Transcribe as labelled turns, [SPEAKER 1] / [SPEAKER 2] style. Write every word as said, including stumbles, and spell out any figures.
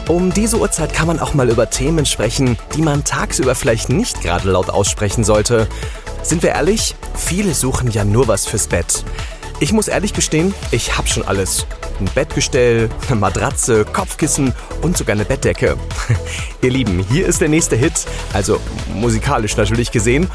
[SPEAKER 1] Um diese Uhrzeit kann man auch mal über Themen sprechen, die man tagsüber vielleicht nicht gerade laut aussprechen sollte. Sind wir ehrlich? Viele suchen ja nur was fürs Bett. Ich muss ehrlich gestehen, ich hab schon alles. Ein Bettgestell, eine Matratze, Kopfkissen und sogar eine Bettdecke. Ihr Lieben, hier ist der nächste Hit, also musikalisch natürlich gesehen.